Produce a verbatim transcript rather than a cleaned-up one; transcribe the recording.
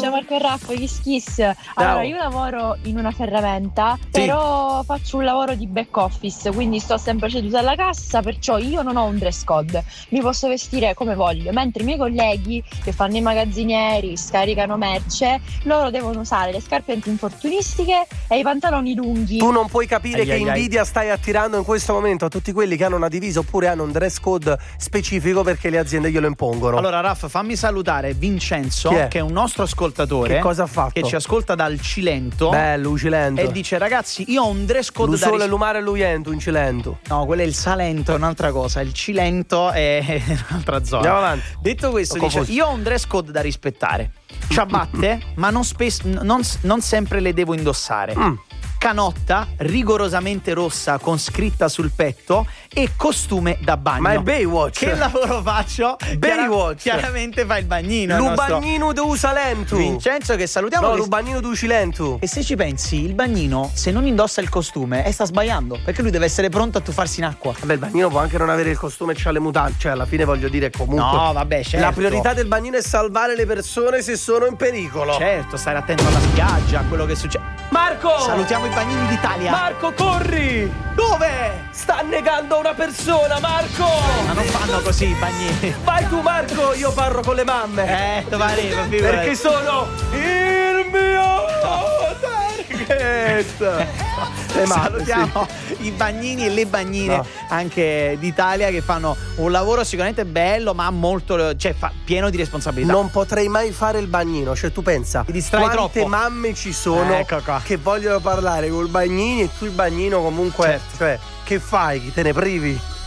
ciao Marco e Raffa, gli Schis. Allora, io lavoro in una ferramenta, sì. però faccio un lavoro di back office, quindi sto sempre seduta alla cassa, perciò io non ho un dress code, mi posso vestire come voglio, mentre i miei colleghi che fanno i magazzinieri, scaricano merce, loro devono usare le scarpe antinfortunistiche e i pantaloni lunghi. Tu non puoi capire ai che ai invidia ai. stai attirando in questo momento a tutti quelli che hanno una divisa oppure hanno un dress code specifico perché le aziende glielo impongono. Allora Raff, fammi salutare Vincenzo, è? che è un nostro ascoltatore. Che cosa ha fatto? Che ci ascolta dal Cilento. Bello, Cilento. E dice: ragazzi, io ho un dress code L'usole, da ris- l'umare e l'uiento in Cilento. No, quello è il Salento, è un'altra cosa. Il Cilento è un'altra zona. Andiamo avanti. Detto questo, dice: io ho un dress code da rispettare. Ciabatte, ma non, spes- non, non sempre le devo indossare. Mm. Canotta rigorosamente rossa con scritta sul petto e costume da bagno. Ma è Baywatch. Che lavoro faccio? Baywatch. Chiara- chiaramente fa il bagnino. Lubagnino de Usalento. Vincenzo, che salutiamo. No, che Lubagnino de Ucilento. E se ci pensi, il bagnino, se non indossa il costume, eh, sta sbagliando, perché lui deve essere pronto a tuffarsi in acqua. Vabbè, il bagnino può anche non avere il costume e c'ha le mutande. Cioè, alla fine voglio dire, comunque. No, vabbè, certo. La priorità del bagnino è salvare le persone se sono in pericolo. Certo, stare attento alla spiaggia, a quello che succede. Marco! Salutiamo i bagnini d'Italia. Marco, corri! Dove? Sta annegando una persona, Marco! Ma non fanno così i bagnini. Vai tu, Marco, io parlo con le mamme. Eh, dove arriva? Perché sono il mio target. Le mamme, salutiamo sì. i bagnini e le bagnine no. anche d'Italia, che fanno un lavoro sicuramente bello, ma molto, cioè, fa, pieno di responsabilità. Non potrei mai fare il bagnino, cioè tu pensa ti distrai quante troppo. mamme ci sono ecco che vogliono parlare col bagnini e tu il bagnino comunque, certo. cioè, che fai? Chi te ne privi?